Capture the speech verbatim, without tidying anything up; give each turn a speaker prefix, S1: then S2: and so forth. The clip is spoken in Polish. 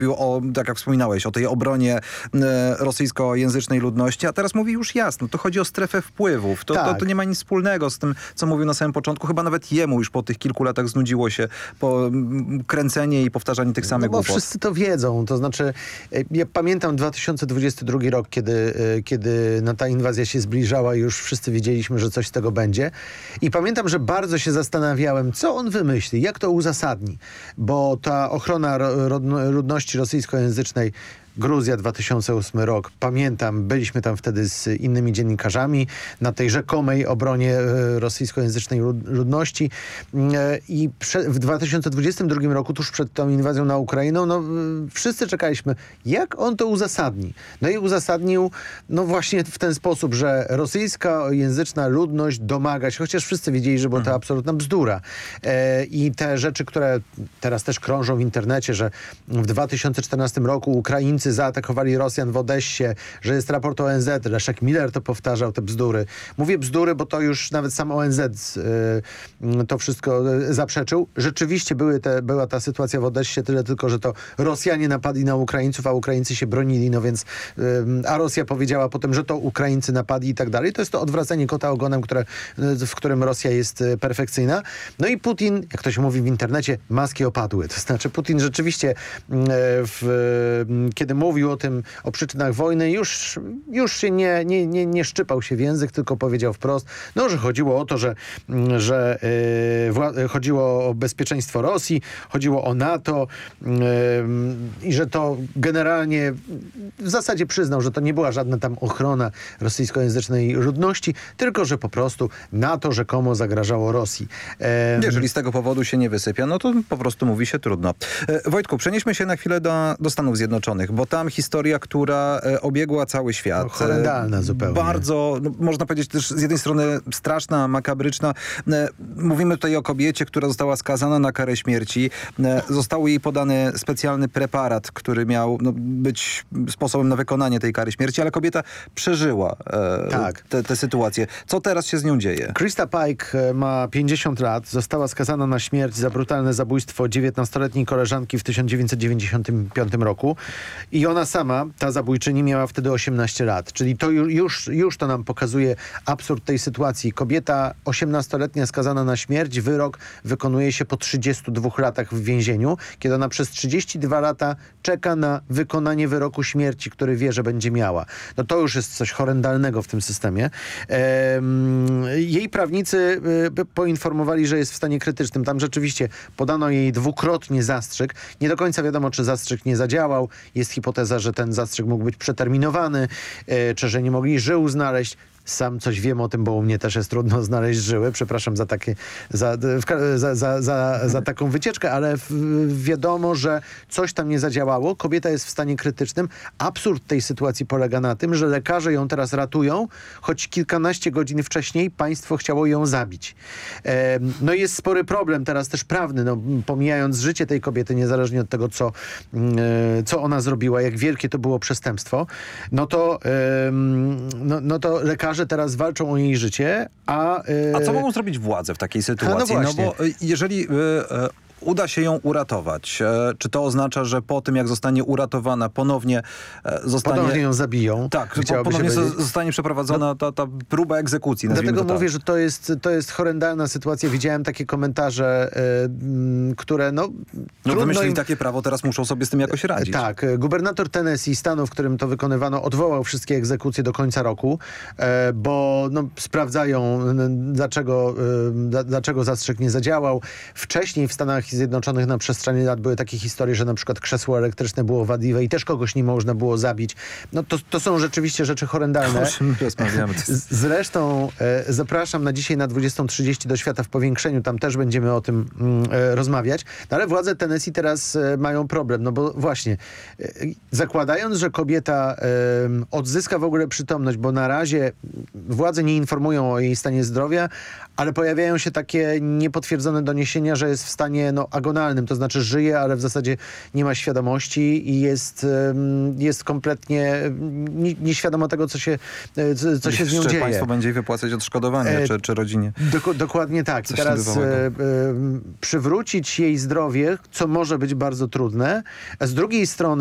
S1: mówił o, tak jak wspominałeś, o tej obronie e, rosyjskojęzycznej ludności, a teraz mówi już jasno, to chodzi o strefę wpływów. To,
S2: tak.
S1: to, to nie ma nic wspólnego z tym, co mówił na samym początku. Chyba nawet jemu już po tych kilku latach znudziło się po, m, kręcenie i powtarzanie tych samych
S2: no bo
S1: głupot.
S2: wszyscy to wiedzą. To znaczy, ja pamiętam dwa tysiące dwudziesty drugi rok, kiedy, kiedy no, ta inwazja się zbliżała i już wszyscy wiedzieliśmy, że coś z tego będzie. I pamiętam, że bardzo się zastanawiałem, co on wymyśli, jak to uzasadni. Bo ta ochrona ro, ludności rosyjskojęzycznej, Gruzja, dwa tysiące ósmy rok. Pamiętam, byliśmy tam wtedy z innymi dziennikarzami na tej rzekomej obronie rosyjskojęzycznej ludności i w dwa tysiące dwudziestym drugim roku, tuż przed tą inwazją na Ukrainę, no wszyscy czekaliśmy, jak on to uzasadni. No i uzasadnił no właśnie w ten sposób, że rosyjskojęzyczna ludność domaga się, chociaż wszyscy wiedzieli, że była to absolutna bzdura. I te rzeczy, które teraz też krążą w internecie, że w dwa tysiące czternastym roku Ukraińcy zaatakowali Rosjan w Odessie, że jest raport O N Z, Leszek Miller to powtarzał, te bzdury. Mówię bzdury, bo to już nawet sam O N Z y, to wszystko zaprzeczył. Rzeczywiście były te, była ta sytuacja w Odessie, tyle tylko, że to Rosjanie napadli na Ukraińców, a Ukraińcy się bronili, no więc y, a Rosja powiedziała potem, że to Ukraińcy napadli i tak dalej. To jest to odwracanie kota ogonem, które, w którym Rosja jest perfekcyjna. No i Putin, jak to się mówi w internecie, maski opadły. To znaczy Putin rzeczywiście y, w, kiedy mówił o tym, o przyczynach wojny, już, już się nie, nie, nie, nie szczypał się w język, tylko powiedział wprost, no, że chodziło o to, że, że yy, wła- chodziło o bezpieczeństwo Rosji, chodziło o NATO yy, i że to generalnie w zasadzie przyznał, że to nie była żadna tam ochrona rosyjskojęzycznej ludności, tylko że po prostu NATO rzekomo zagrażało Rosji. Yy.
S1: Jeżeli z tego powodu się nie wysypia, no to po prostu mówi się trudno. E, Wojtku, przenieśmy się na chwilę do, do Stanów Zjednoczonych, bo tam historia, która e, obiegła cały świat.
S2: No, horrendalna zupełnie.
S1: Bardzo, no, można powiedzieć też z jednej strony straszna, makabryczna. E, mówimy tutaj o kobiecie, która została skazana na karę śmierci. E, został jej podany specjalny preparat, który miał no, być sposobem na wykonanie tej kary śmierci, ale kobieta przeżyła e,
S2: tak.
S1: tę sytuację. Co teraz się z nią dzieje?
S2: Krista Pike ma pięćdziesiąt lat, została skazana na śmierć za brutalne zabójstwo dziewiętnastoletniej koleżanki w tysiąc dziewięćset dziewięćdziesiątym piątym roku. I ona sama, ta zabójczyni, miała wtedy osiemnaście lat. Czyli to już, już to nam pokazuje absurd tej sytuacji. Kobieta osiemnastoletnia skazana na śmierć, wyrok wykonuje się po trzydziestu dwóch latach w więzieniu, kiedy ona przez trzydzieści dwa lata czeka na wykonanie wyroku śmierci, który wie, że będzie miała. No to już jest coś horrendalnego w tym systemie. Ehm, jej prawnicy e, poinformowali, że jest w stanie krytycznym. Tam rzeczywiście podano jej dwukrotnie zastrzyk. Nie do końca wiadomo, czy zastrzyk nie zadziałał. Jest hipoteza, że ten zastrzyk mógł być przeterminowany, e, czy że nie mogli żył znaleźć. Sam coś wiem o tym, bo u mnie też jest trudno znaleźć żyły. Przepraszam za, takie, za, za, za, za, za taką wycieczkę, ale w, wiadomo, że coś tam nie zadziałało. Kobieta jest w stanie krytycznym. Absurd tej sytuacji polega na tym, że lekarze ją teraz ratują, choć kilkanaście godzin wcześniej państwo chciało ją zabić. E, no jest spory problem teraz też prawny, no, pomijając życie tej kobiety, niezależnie od tego, co, e, co ona zrobiła, jak wielkie to było przestępstwo, no to, e, no, no to lekarze teraz walczą o jej życie, a... Yy...
S1: A co mogą zrobić władze w takiej sytuacji?
S2: No,
S1: no bo jeżeli... Yy, yy... uda się ją uratować. E, czy to oznacza, że po tym, jak zostanie uratowana, ponownie e, zostanie...
S2: Ponownie ją zabiją.
S1: Tak, po, ponownie zostanie przeprowadzona no, ta, ta próba egzekucji.
S2: Dlatego
S1: to tak.
S2: mówię, że to jest, to jest horrendalna sytuacja. Widziałem takie komentarze, y, które no...
S1: No wymyślili
S2: im...
S1: takie prawo, teraz muszą sobie z tym jakoś radzić.
S2: Tak. Gubernator Tennessee, stanu, w którym to wykonywano, odwołał wszystkie egzekucje do końca roku, e, bo no, sprawdzają, dlaczego, y, dlaczego zastrzyk nie zadziałał. Wcześniej w Stanach Zjednoczonych na przestrzeni lat były takie historie, że na przykład krzesło elektryczne było wadliwe i też kogoś nie można było zabić. No to, to są rzeczywiście rzeczy horrendalne. Zresztą e, zapraszam na dzisiaj na dwudziestą trzydzieści do Świata w Powiększeniu. Tam też będziemy o tym e, rozmawiać. No ale władze Tennessee teraz e, mają problem, no bo właśnie e, zakładając, że kobieta e, odzyska w ogóle przytomność, bo na razie władze nie informują o jej stanie zdrowia, ale pojawiają się takie niepotwierdzone doniesienia, że jest w stanie no, no, agonalnym, to znaczy żyje, ale w zasadzie nie ma świadomości i jest, jest kompletnie nie, nieświadoma tego, co się, co, co się z nią
S1: czy
S2: dzieje.
S1: państwo będzie wypłacać odszkodowanie,
S2: E,
S1: czy, czy rodzinie?
S2: Dok- dokładnie tak. I
S1: Coś
S2: teraz
S1: niebywałego.
S2: e, e, przywrócić jej zdrowie, co może być bardzo trudne, a z drugiej strony